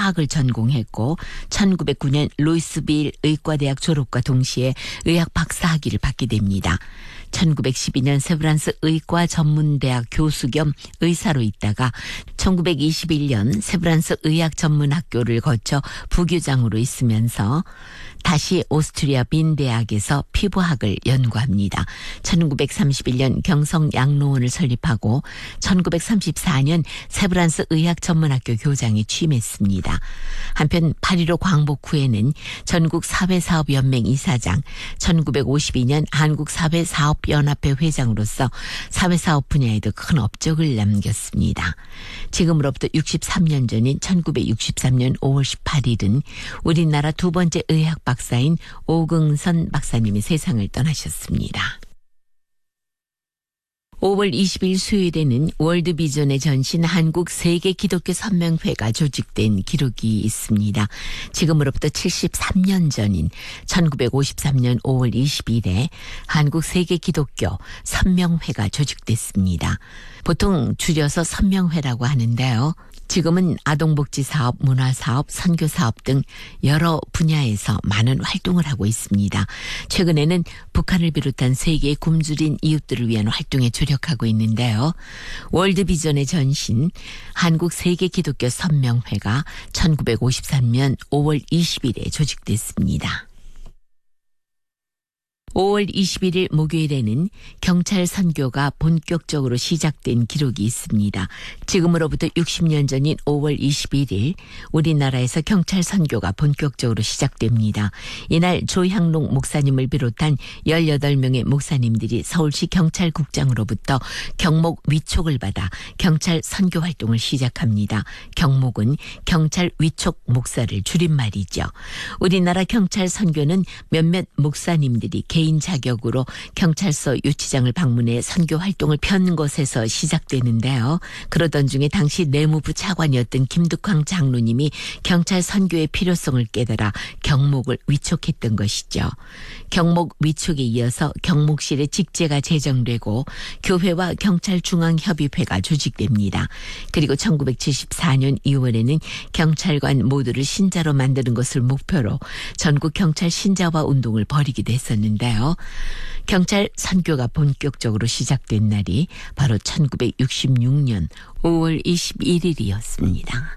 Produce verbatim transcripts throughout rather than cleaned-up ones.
화학을 전공했고 천구백구 년 루이스빌 의과대학 졸업과 동시에 의학 박사학위를 받게 됩니다. 천구백십이 년 세브란스 의과전문대학 교수 겸 의사로 있다가 천구백이십일 년 세브란스 의학전문학교를 거쳐 부교장으로 있으면서 다시 오스트리아 빈 대학에서 피부학을 연구합니다. 천구백삼십일 년 경성양로원을 설립하고 천구백삼십사 년 세브란스 의학전문학교 교장에 취임했습니다. 한편 팔일오 광복 후에는 전국 사회사업연맹 이사장, 천구백오십이 년 한국사회사업연합회 회장으로서 사회사업 분야에도 큰 업적을 남겼습니다. 지금으로부터 육십삼 년 전인 천구백육십삼 년 오월 십팔일은 우리나라 두 번째 의학 박사인 오긍선 박사님이 세상을 떠나셨습니다. 오월 이십일 수요일에는 월드비전의 전신 한국 세계 기독교 선명회가 조직된 기록이 있습니다. 지금으로부터 칠십삼 년 전인 천구백오십삼 년 오월 이십일에 한국 세계 기독교 선명회가 조직됐습니다. 보통 줄여서 선명회라고 하는데요. 지금은 아동복지사업, 문화사업, 선교사업 등 여러 분야에서 많은 활동을 하고 있습니다. 최근에는 북한을 비롯한 세계의 굶주린 이웃들을 위한 활동에 주력하고 있는데요. 월드비전의 전신 한국 세계 기독교 선명회가 천구백오십삼 년 오월 이십일에 조직됐습니다. 오월 이십일일 목요일에는 경찰 선교가 본격적으로 시작된 기록이 있습니다. 지금으로부터 육십 년 전인 오월 이십일일 우리나라에서 경찰 선교가 본격적으로 시작됩니다. 이날 조향록 목사님을 비롯한 열여덟 명의 목사님들이 서울시 경찰국장으로부터 경목 위촉을 받아 경찰 선교 활동을 시작합니다. 경목은 경찰 위촉 목사를 줄임말이죠. 우리나라 경찰 선교는 몇몇 목사님들이 개인 개인 자격으로 경찰서 유치장을 방문해 선교 활동을 편 것에서 시작되는데요. 그러던 중에 당시 내무부 차관이었던 김득황 장로님이 경찰 선교의 필요성을 깨달아 경목을 위촉했던 것이죠. 경목 위촉에 이어서 경목실의 직제가 제정되고 교회와 경찰중앙협의회가 조직됩니다. 그리고 천구백칠십사 년 이월에는 경찰관 모두를 신자로 만드는 것을 목표로 전국 경찰 신자화 운동을 벌이기도 했었는데요. 경찰 선교가 본격적으로 시작된 날이 바로 천구백육십육 년 오월 이십일일이었습니다.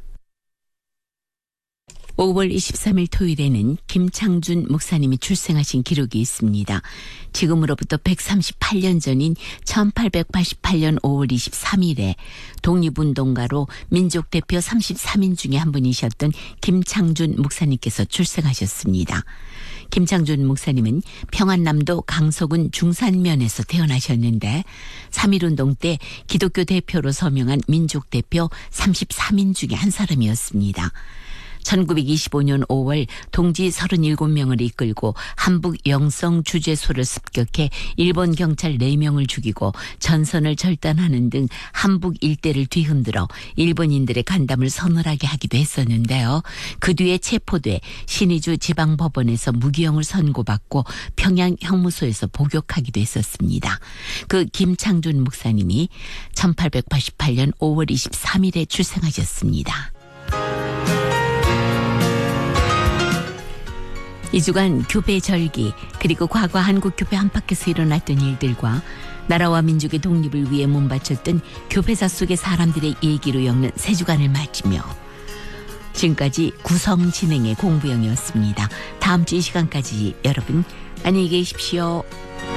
오월 이십삼일 토요일에는 김창준 목사님이 출생하신 기록이 있습니다. 지금으로부터 백삼십팔 년 전인 천팔백팔십팔 년 오월 이십삼일에 독립운동가로 민족대표 삼십삼 인 중에 한 분이셨던 김창준 목사님께서 출생하셨습니다. 김창준 목사님은 평안남도 강서군 중산면에서 태어나셨는데 삼일운동 때 기독교 대표로 서명한 민족대표 삼십삼 인 중에 한 사람이었습니다. 천구백이십오 년 오월 동지 서른일곱 명을 이끌고 한북 영성 주재소를 습격해 일본 경찰 네 명을 죽이고 전선을 절단하는 등 한북 일대를 뒤흔들어 일본인들의 간담을 서늘하게 하기도 했었는데요. 그 뒤에 체포돼 신의주 지방법원에서 무기형을 선고받고 평양 형무소에서 복역하기도 했었습니다. 그 김창준 목사님이 천팔백팔십팔 년 오월 이십삼일에 출생하셨습니다. 이 주간 교배 절기 그리고 과거 한국교회 안팎에서 일어났던 일들과 나라와 민족의 독립을 위해 몸바쳤던 교회사 속의 사람들의 얘기로 엮는 세 주간을 마치며 지금까지 구성 진행의 공부영이었습니다. 다음 주 이 시간까지 여러분 안녕히 계십시오.